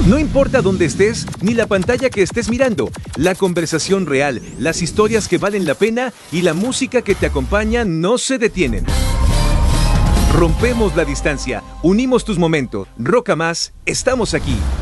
No importa dónde estés, ni la pantalla que estés mirando, la conversación real, las historias que valen la pena y la música que te acompaña no se detienen. Rompemos la distancia, unimos tus momentos. Roca Más, estamos aquí.